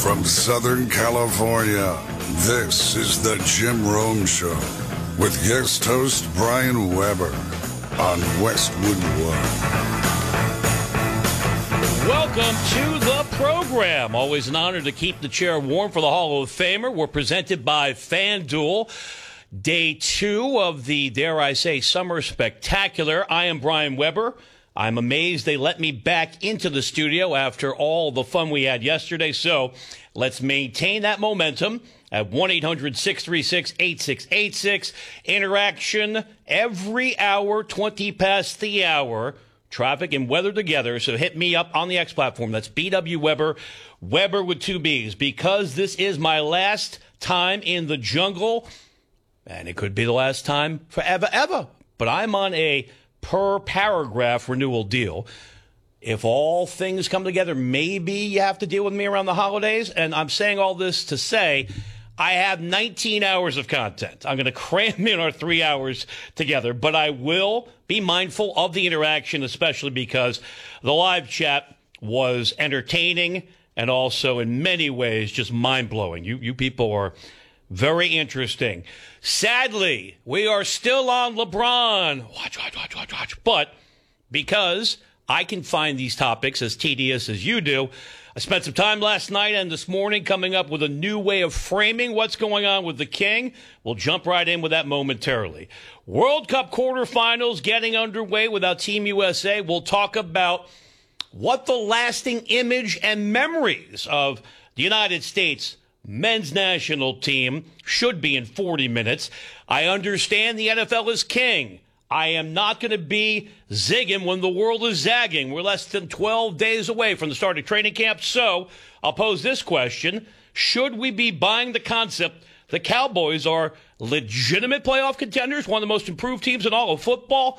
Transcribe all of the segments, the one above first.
From Southern California, this is the Jim Rome Show with guest host Brian Weber on Westwood One. Welcome to the program. Always an honor to keep the chair warm for the Hall of Famer. We're presented by FanDuel. Day 2 of the, dare I say, Summer Spectacular. I am Brian Weber. I'm amazed they let me back into the studio after all the fun we had yesterday. So let's maintain that momentum at 1-800-636-8686. Interaction every hour, 20 past the hour. Traffic and weather together. So hit me up on the X platform. That's BW Weber, Weber with 2 B's. Because this is my last time in the jungle, and it could be the last time forever, ever. But I'm on a per paragraph renewal deal. If all things come together, maybe you have to deal with me around the holidays. And I'm saying all this to say I have 19 hours of content. I'm going to cram in our 3 hours together, but I will be mindful of the interaction, especially because the live chat was entertaining and also in many ways just mind-blowing. You people are very interesting. Sadly, we are still on LeBron. Watch. But because I can find these topics as tedious as you do, I spent some time last night and this morning coming up with a new way of framing what's going on with the King. We'll jump right in with that momentarily. World Cup quarterfinals getting underway without Team USA. We'll talk about what the lasting image and memories of the United States men's national team should be in 40 minutes. I understand the NFL is king. I am not going to be zigging when the world is zagging. We're less than 12 days away from the start of training camp. So I'll pose this question. Should we be buying the concept the Cowboys are legitimate playoff contenders, one of the most improved teams in all of football?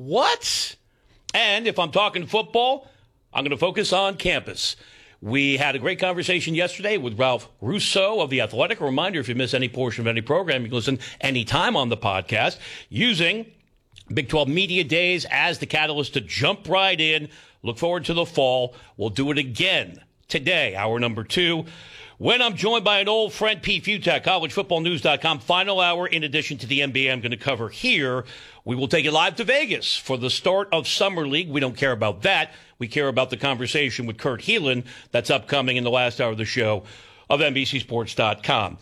What? And if I'm talking football, I'm going to focus on campus. We had a great conversation yesterday with Ralph Russo of The Athletic. A reminder, if you miss any portion of any program, you can listen anytime on the podcast using Big 12 Media Days as the catalyst to jump right in. Look forward to the fall. We'll do it again today, hour number 2, when I'm joined by an old friend, Pete Fiutak, collegefootballnews.com. Final hour, in addition to the NBA I'm going to cover here. We will take it live to Vegas for the start of Summer League. We don't care about that. We care about the conversation with Kurt Helin that's upcoming in the last hour of the show of NBCSports.com.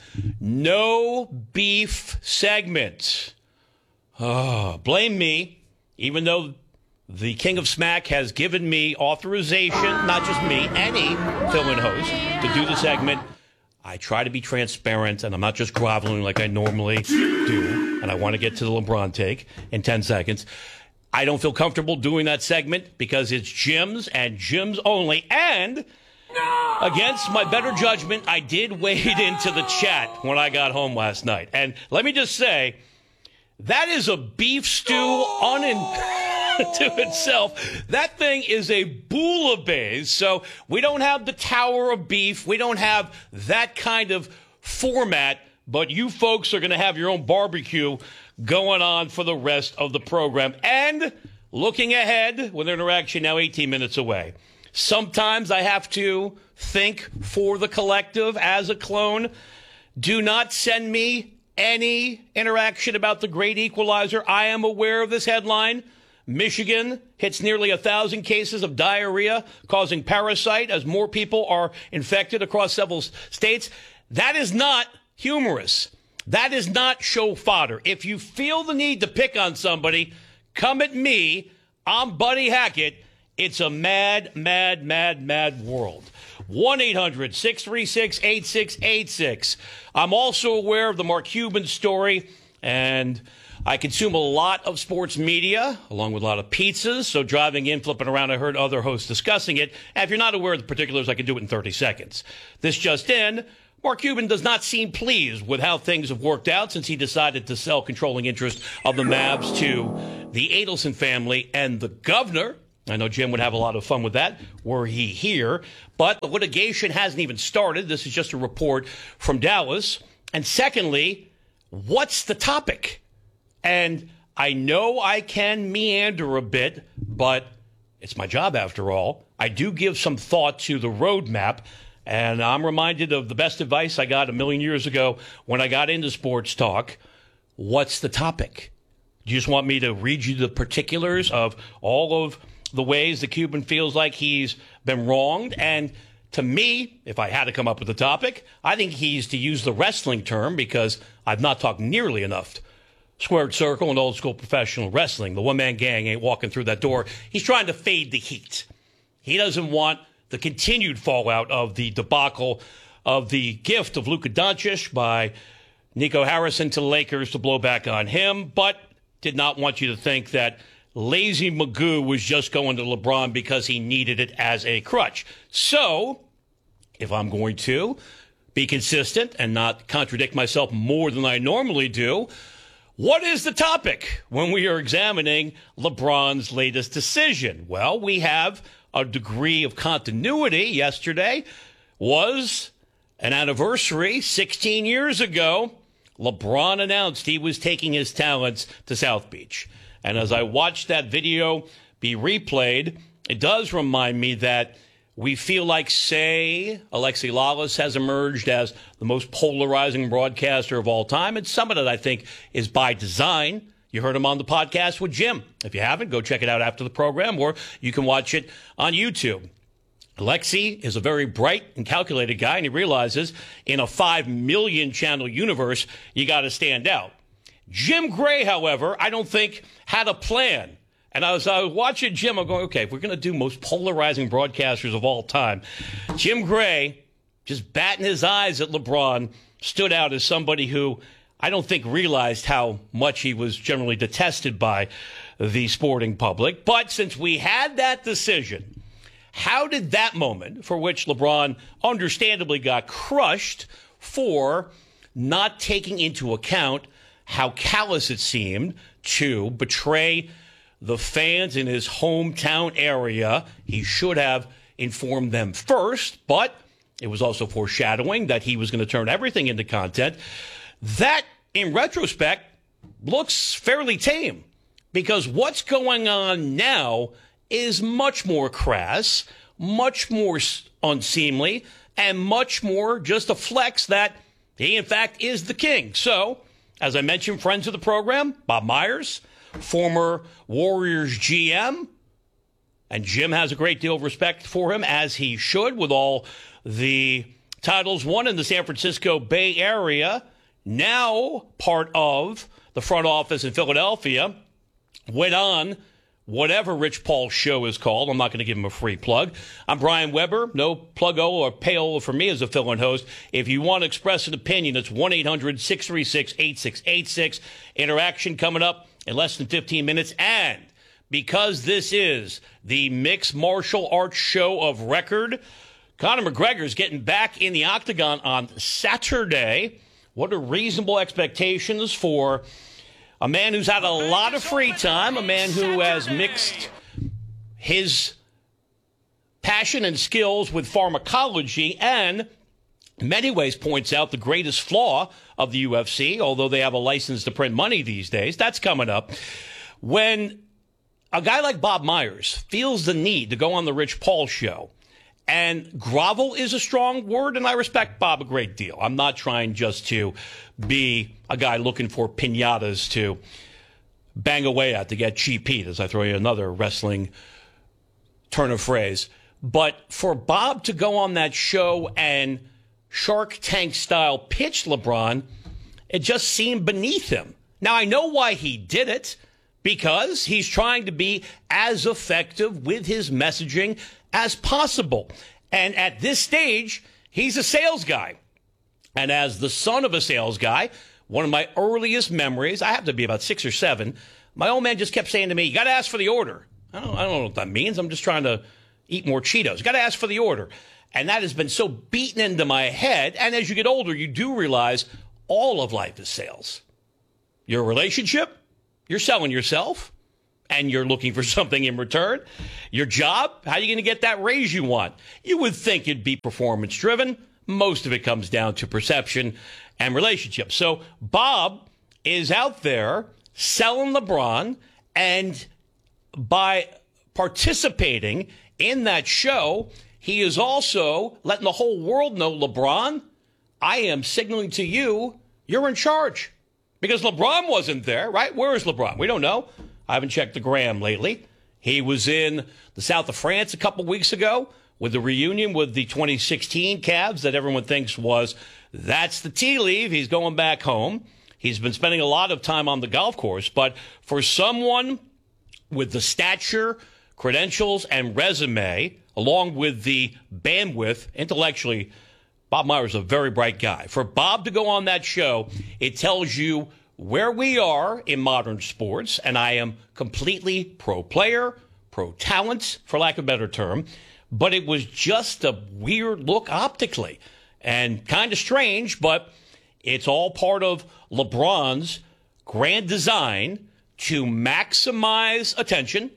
No beef segment. Blame me, even though the King of Smack has given me authorization, not just me, any fill-in host, to do the segment. I try to be transparent, and I'm not just groveling like I normally do, and I want to get to the LeBron take in 10 seconds. I don't feel comfortable doing that segment because it's Jim's and Jim's only, and against my better judgment, I did wade into the chat when I got home last night. And let me just say, that is a beef stew to itself. That thing is a bouillabaisse. So we don't have the Tower of Beef. We don't have that kind of format. But you folks are going to have your own barbecue going on for the rest of the program. And looking ahead with interaction now 18 minutes away. Sometimes I have to think for the collective as a clone. Do not send me any interaction about the great equalizer. I am aware of this headline. Michigan hits nearly 1,000 cases of diarrhea causing parasite as more people are infected across several states. That is not humorous. That is not show fodder. If you feel the need to pick on somebody, come at me. I'm Buddy Hackett. It's a mad, mad, mad, mad world. 1-800-636-8686. I'm also aware of the Mark Cuban story, and I consume a lot of sports media, along with a lot of pizzas. So driving in, flipping around, I heard other hosts discussing it. And if you're not aware of the particulars, I can do it in 30 seconds. This just in, Mark Cuban does not seem pleased with how things have worked out since he decided to sell controlling interest of the Mavs to the Adelson family and the governor. I know Jim would have a lot of fun with that were he here. But the litigation hasn't even started. This is just a report from Dallas. And secondly, what's the topic? And I know I can meander a bit, but it's my job after all. I do give some thought to the roadmap. And I'm reminded of the best advice I got a million years ago when I got into sports talk. What's the topic? Do you just want me to read you the particulars of all of the ways the Cuban feels like he's been wronged? And to me, if I had to come up with a topic, I think he's to use the wrestling term because I've not talked nearly enough. Squared circle and old school professional wrestling. The one-man gang ain't walking through that door. He's trying to fade the heat. He doesn't want the continued fallout of the debacle of the gift of Luka Doncic by Nico Harrison to the Lakers to blow back on him, but did not want you to think that lazy Magoo was just going to LeBron because he needed it as a crutch. So, if I'm going to be consistent and not contradict myself more than I normally do, what is the topic when we are examining LeBron's latest decision? Well, we have a degree of continuity. Yesterday was an anniversary. 16 years ago, LeBron announced he was taking his talents to South Beach. And as I watched that video be replayed, it does remind me that we feel like, say, Alexi Lalas has emerged as the most polarizing broadcaster of all time. And some of it, I think, is by design. You heard him on the podcast with Jim. If you haven't, go check it out after the program, or you can watch it on YouTube. Alexi is a very bright and calculated guy, and he realizes in a 5 million channel universe, you got to stand out. Jim Gray, however, I don't think had a plan. And as I was watching Jim, I'm going, okay, if we're going to do most polarizing broadcasters of all time, Jim Gray, just batting his eyes at LeBron, stood out as somebody who I don't think realized how much he was generally detested by the sporting public. But since we had that decision, how did that moment, for which LeBron understandably got crushed for not taking into account how callous it seemed to betray the fans in his hometown area, he should have informed them first, but it was also foreshadowing that he was going to turn everything into content. That, in retrospect, looks fairly tame because what's going on now is much more crass, much more unseemly, and much more just a flex that he, in fact, is the king. So, as I mentioned, friends of the program, Bob Myers, former Warriors GM, and Jim has a great deal of respect for him, as he should, with all the titles won in the San Francisco Bay Area, now part of the front office in Philadelphia, went on whatever Rich Paul's show is called. I'm not going to give him a free plug. I'm Brian Weber. No plug-o or payola for me as a fill-in host. If you want to express an opinion, it's 1-800-636-8686. Interaction coming up in less than 15 minutes. And because this is the mixed martial arts show of record, Conor McGregor's getting back in the octagon on Saturday. What are reasonable expectations for a man who's had a lot of free time, a man who has mixed his passion and skills with pharmacology and in many ways points out the greatest flaw of the UFC, although they have a license to print money these days. That's coming up. When a guy like Bob Myers feels the need to go on the Rich Paul show, and grovel is a strong word, and I respect Bob a great deal. I'm not trying just to be a guy looking for piñatas to bang away at to get cheap heat, as I throw you another wrestling turn of phrase. But for Bob to go on that show and Shark Tank style pitch LeBron, it just seemed beneath him. Now, I know why he did it, because he's trying to be as effective with his messaging as possible. And at this stage, he's a sales guy. And as the son of a sales guy, one of my earliest memories, I have to be about 6 or 7, my old man just kept saying to me, you got to ask for the order. I don't know what that means. I'm just trying to eat more Cheetos. You got to ask for the order. And that has been so beaten into my head. And as you get older, you do realize all of life is sales. Your relationship, you're selling yourself, and you're looking for something in return. Your job, how are you going to get that raise you want? You would think it'd be performance-driven. Most of it comes down to perception and relationships. So Bob is out there selling LeBron, and by participating in that show, he is also letting the whole world know, LeBron, I am signaling to you, you're in charge. Because LeBron wasn't there, right? Where is LeBron? We don't know. I haven't checked the gram lately. He was in the south of France a couple weeks ago with the reunion with the 2016 Cavs that everyone thinks that's the tea leaf. He's going back home. He's been spending a lot of time on the golf course. But for someone with the stature, credentials, and resume, along with the bandwidth, intellectually, Bob Myers is a very bright guy. For Bob to go on that show, it tells you where we are in modern sports, and I am completely pro-player, pro-talent, for lack of a better term, but it was just a weird look optically and kind of strange, but it's all part of LeBron's grand design to maximize attention.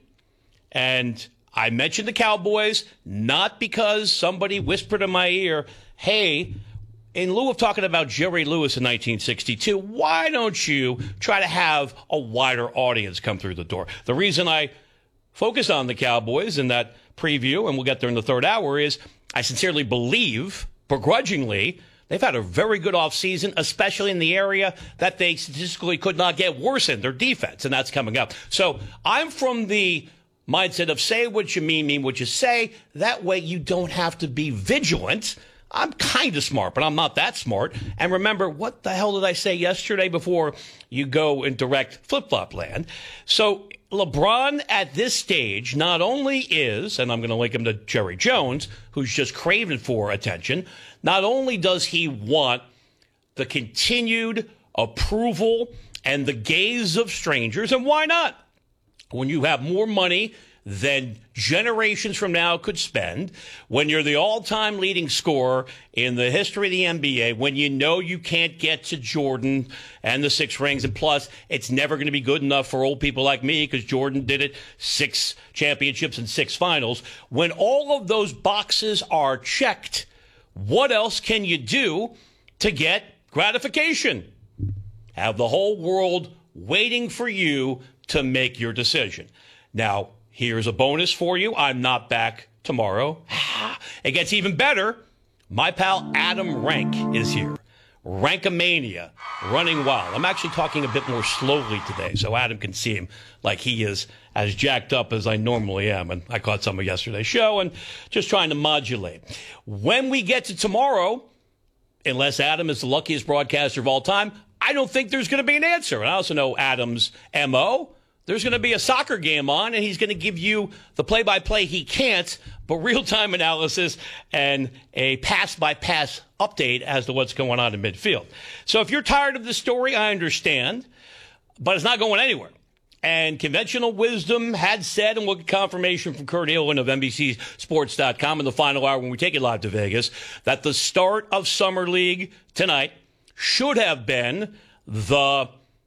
And I mentioned the Cowboys, not because somebody whispered in my ear, hey, in lieu of talking about Jerry Lewis in 1962, why don't you try to have a wider audience come through the door? The reason I focus on the Cowboys in that preview, and we'll get there in the third hour, is I sincerely believe, begrudgingly, they've had a very good offseason, especially in the area that they statistically could not get worse in, their defense, and that's coming up. So I'm from the mindset of say what you mean what you say. That way you don't have to be vigilant. I'm kind of smart, but I'm not that smart. And remember, what the hell did I say yesterday before you go in direct flip-flop land? So LeBron at this stage not only is, and I'm going to link him to Jerry Jones, who's just craving for attention, not only does he want the continued approval and the gaze of strangers, and why not? When you have more money than generations from now could spend, when you're the all-time leading scorer in the history of the NBA, when you know you can't get to Jordan and the 6 rings, and plus it's never going to be good enough for old people like me because Jordan did it 6 championships and 6 finals. When all of those boxes are checked, what else can you do to get gratification? Have the whole world waiting for you to make your decision. Now, here's a bonus for you. I'm not back tomorrow. It gets even better. My pal Adam Rank is here. Rankamania, running wild. I'm actually talking a bit more slowly today, so Adam can see him like he is as jacked up as I normally am. And I caught some of yesterday's show and just trying to modulate. When we get to tomorrow, unless Adam is the luckiest broadcaster of all time, I don't think there's going to be an answer. And I also know Adam's MO. There's going to be a soccer game on, and he's going to give you the play-by-play he can't, but real-time analysis and a pass-by-pass update as to what's going on in midfield. So if you're tired of the story, I understand, but it's not going anywhere. And conventional wisdom had said, and we'll get confirmation from Kurt Hillen of NBCSports.com in the final hour when we take it live to Vegas, that the start of Summer League tonight should have been the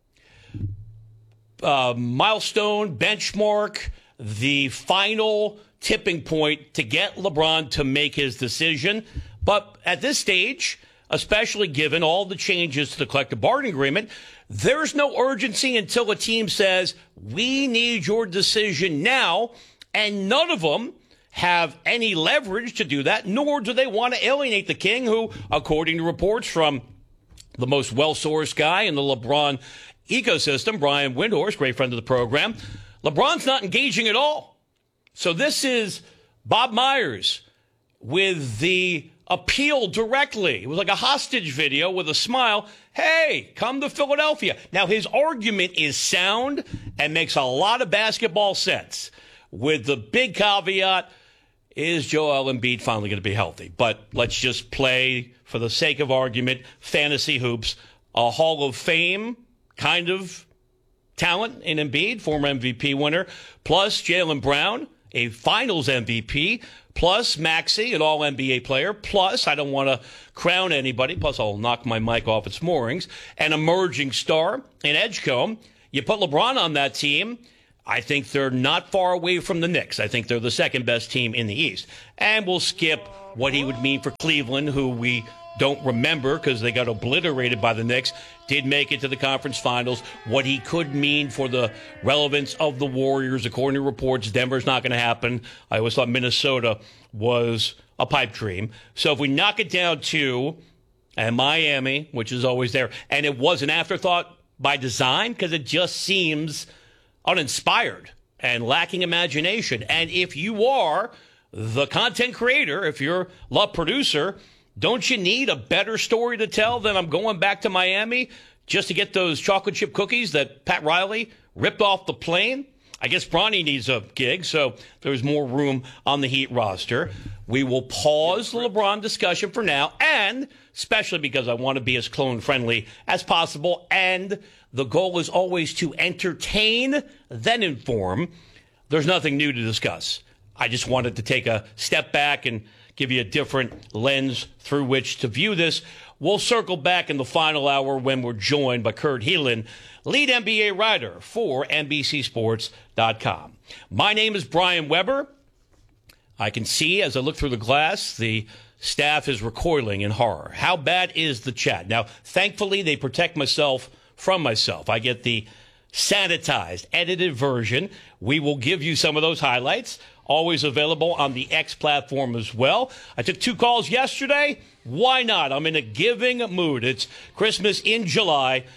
milestone, benchmark, the final tipping point to get LeBron to make his decision. But at this stage, especially given all the changes to the collective bargaining agreement, there's no urgency until a team says, we need your decision now, and none of them have any leverage to do that, nor do they want to alienate the king, who, according to reports from the most well-sourced guy in the LeBron ecosystem, Brian Windhorst, great friend of the program, LeBron's not engaging at all. So this is Bob Myers with the appeal directly. It was like a hostage video with a smile. Hey, come to Philadelphia. Now, his argument is sound and makes a lot of basketball sense, with the big caveat, is Joel Embiid finally going to be healthy? But let's just play, for the sake of argument, fantasy hoops, a Hall of Fame kind of talent in Embiid, former MVP winner, plus Jaylen Brown, a finals MVP, plus Maxey, an all-NBA player, plus, I don't want to crown anybody, plus I'll knock my mic off its moorings, an emerging star in Edgecombe. You put LeBron on that team, I think they're not far away from the Knicks. I think they're the second best team in the East. And we'll skip what he would mean for Cleveland, who we don't remember because they got obliterated by the Knicks, did make it to the conference finals. What he could mean for the relevance of the Warriors, according to reports, Denver's not going to happen. I always thought Minnesota was a pipe dream. So if we knock it down to Miami, which is always there, and it was an afterthought by design because it just seems uninspired and lacking imagination. And if you are the content creator, if you're the producer, don't you need a better story to tell than I'm going back to Miami just to get those chocolate chip cookies that Pat Riley ripped off the plane? I guess Bronny needs a gig, so there's more room on the Heat roster. We will pause the LeBron discussion for now, and especially because I want to be as clone-friendly as possible, and the goal is always to entertain, then inform. There's nothing new to discuss. I just wanted to take a step back and give you a different lens through which to view this. We'll circle back in the final hour when we're joined by Kurt Helin, lead NBA writer for NBCSports.com. My name is Brian Weber. I can see as I look through the glass, the staff is recoiling in horror. How bad is the chat? Now, thankfully, they protect myself from myself. I get the sanitized, edited version. We will give you some of those highlights. Always available on the X platform as well. I took 2 calls yesterday. Why not? I'm in a giving mood. It's Christmas in July.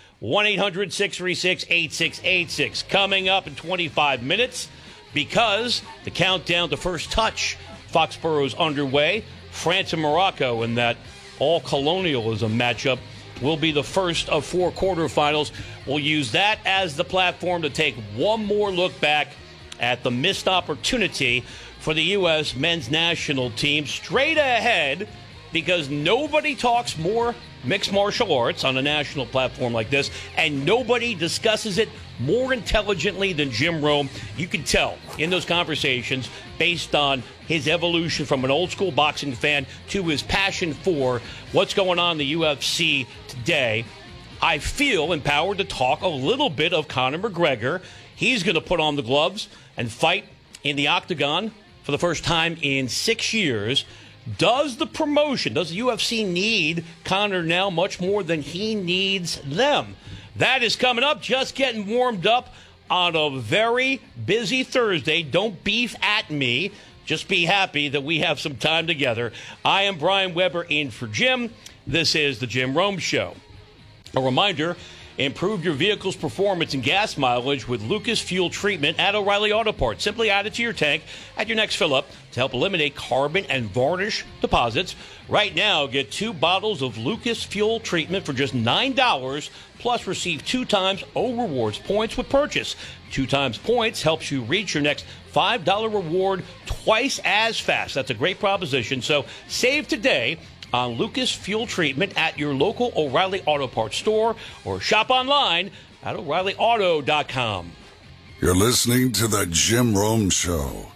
1-800-636-8686. Coming up in 25 minutes because the countdown to first touch, Foxborough's underway. France and Morocco in that all-colonialism matchup will be the first of 4 quarterfinals. We'll use that as the platform to take one more look back at the missed opportunity for the U.S. men's national team. Straight ahead, because nobody talks more mixed martial arts on a national platform like this, and nobody discusses it more intelligently than Jim Rome. You can tell in those conversations based on his evolution from an old school boxing fan to his passion for what's going on in the UFC today. I feel empowered to talk a little bit of Conor McGregor. He's going to put on the gloves and fight in the octagon for the first time in 6 years. Does the UFC need Conor now much more than he needs them? That is coming up, just getting warmed up on a very busy Thursday. Don't beef at me. Just be happy that we have some time together. I am Brian Weber in for Jim. This is the Jim Rome Show. A reminder, improve your vehicle's performance and gas mileage with Lucas Fuel Treatment at O'Reilly Auto Parts. Simply add it to your tank at your next fill-up to help eliminate carbon and varnish deposits. Right now, get 2 bottles of Lucas Fuel Treatment for just $9, plus receive 2 times O Rewards points with purchase. 2 times points helps you reach your next $5 reward twice as fast. That's a great proposition. So save today on Lucas Fuel Treatment at your local O'Reilly Auto Parts store or shop online at O'ReillyAuto.com. You're listening to the Jim Rome Show.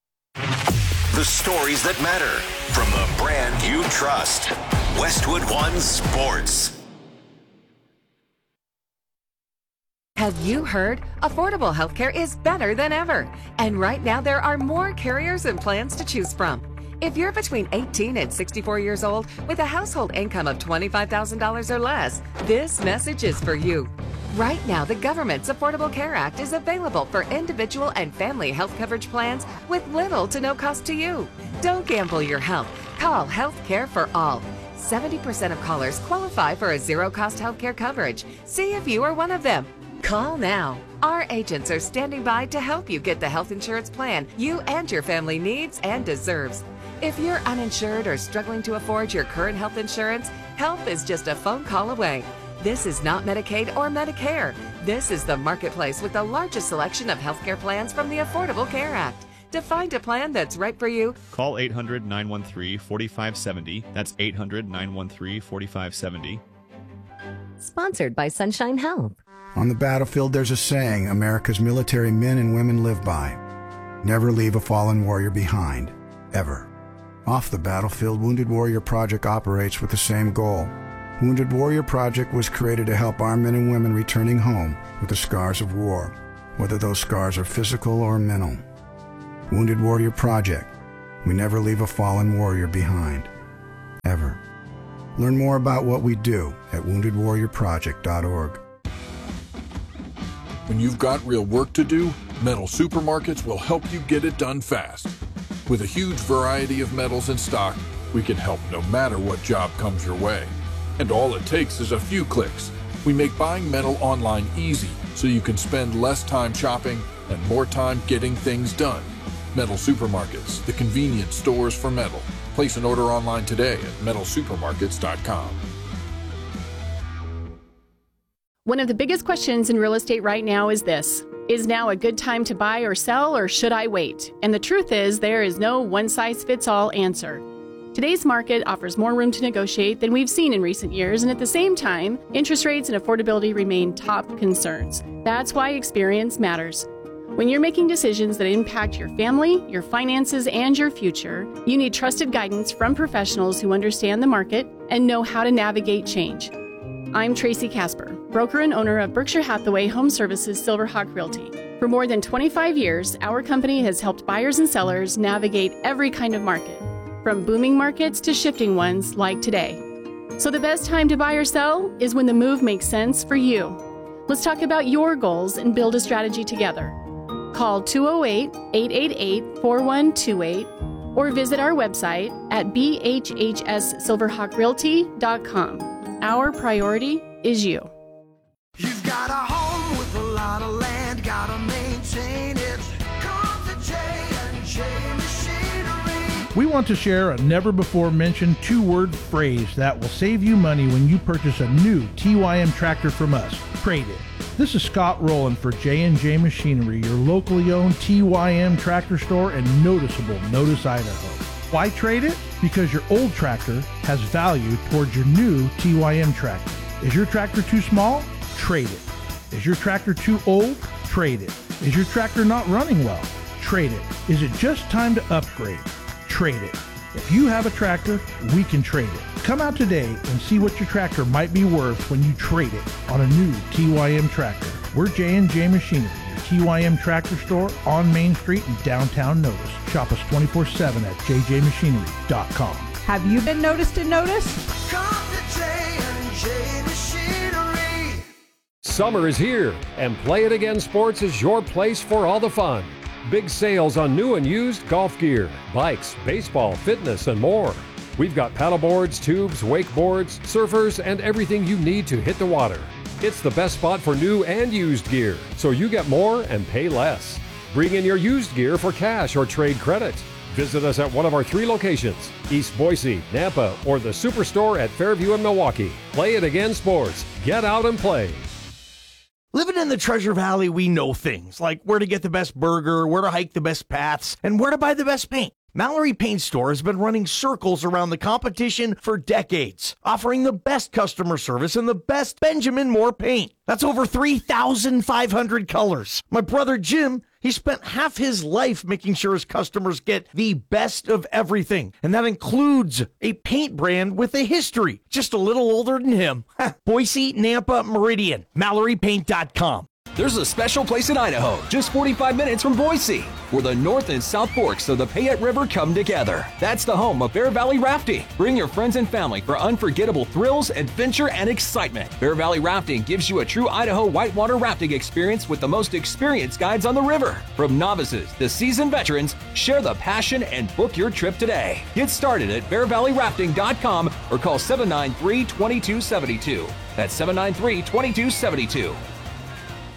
The stories that matter from the brand you trust. Westwood One Sports. Have you heard? Affordable healthcare is better than ever. And right now there are more carriers and plans to choose from. If you're between 18 and 64 years old with a household income of $25,000 or less, this message is for you. Right now, the government's Affordable Care Act is available for individual and family health coverage plans with little to no cost to you. Don't gamble your health. Call Health Care for All. 70% of callers qualify for a zero-cost healthcare coverage. See if you are one of them. Call now. Our agents are standing by to help you get the health insurance plan you and your family needs and deserves. If you're uninsured or struggling to afford your current health insurance, help is just a phone call away. This is not Medicaid or Medicare. This is the marketplace with the largest selection of healthcare plans from the Affordable Care Act. To find a plan that's right for you, call 800-913-4570. That's 800-913-4570. Sponsored by Sunshine Health. On the battlefield, there's a saying America's military men and women live by. Never leave a fallen warrior behind. Ever. Off the battlefield, Wounded Warrior Project operates with the same goal. Wounded Warrior Project was created to help our men and women returning home with the scars of war, whether those scars are physical or mental. Wounded Warrior Project. We never leave a fallen warrior behind. Ever. Learn more about what we do at woundedwarriorproject.org. When you've got real work to do, Metal Supermarkets will help you get it done fast. With a huge variety of metals in stock, we can help no matter what job comes your way. And all it takes is a few clicks. We make buying metal online easy so you can spend less time shopping and more time getting things done. Metal Supermarkets, the convenience stores for metal. Place an order online today at metalsupermarkets.com. One of the biggest questions in real estate right now is this: is now a good time to buy or sell, or should I wait? And the truth is, there is no one-size-fits-all answer. Today's market offers more room to negotiate than we've seen in recent years, and at the same time, interest rates and affordability remain top concerns. That's why experience matters. When you're making decisions that impact your family, your finances, and your future, you need trusted guidance from professionals who understand the market and know how to navigate change. I'm Tracy Casper, broker and owner of Berkshire Hathaway Home Services Silverhawk Realty. For more than 25 years, our company has helped buyers and sellers navigate every kind of market, from booming markets to shifting ones like today. So the best time to buy or sell is when the move makes sense for you. Let's talk about your goals and build a strategy together. Call 208-888-4128 or visit our website at bhhssilverhawkrealty.com. Our priority is you. You've got a home with a lot of land, gotta maintain it. Come to J&J Machinery. We want to share a never-before-mentioned two-word phrase that will save you money when you purchase a new TYM tractor from us. Trade it. This is Scott Rowland for J&J Machinery, your locally owned TYM tractor store in noticeable Notice, Idaho. Why trade it? Because your old tractor has value towards your new TYM tractor. Is your tractor too small? Trade it. Is your tractor too old? Trade it. Is your tractor not running well? Trade it. Is it just time to upgrade? Trade it. If you have a tractor, we can trade it. Come out today and see what your tractor might be worth when you trade it on a new TYM tractor. We're J&J Machinery, your TYM tractor store on Main Street in downtown Notice. Shop us 24/7 at jjmachinery.com. Have you been noticed and noticed? Come to J&J Machinery. Summer is here, and Play It Again Sports is your place for all the fun. Big sales on new and used golf gear, bikes, baseball, fitness, and more. We've got paddleboards, tubes, wakeboards, surfers, and everything you need to hit the water. It's the best spot for new and used gear, so you get more and pay less. Bring in your used gear for cash or trade credit. Visit us at one of our 3 locations, East Boise, Nampa, or the Superstore at Fairview and Milwaukee. Play It Again Sports. Get out and play. Living in the Treasure Valley, we know things like where to get the best burger, where to hike the best paths, and where to buy the best paint. Mallory Paint Store has been running circles around the competition for decades, offering the best customer service and the best Benjamin Moore paint. That's over 3,500 colors. My brother Jim, he spent half his life making sure his customers get the best of everything, and that includes a paint brand with a history, just a little older than him. Boise, Nampa, Meridian, MalloryPaint.com. There's a special place in Idaho, just 45 minutes from Boise, where the North and South Forks of the Payette River come together. That's the home of Bear Valley Rafting. Bring your friends and family for unforgettable thrills, adventure, and excitement. Bear Valley Rafting gives you a true Idaho whitewater rafting experience with the most experienced guides on the river. From novices to seasoned veterans, share the passion and book your trip today. Get started at bearvalleyrafting.com or call 793-2272. That's 793-2272.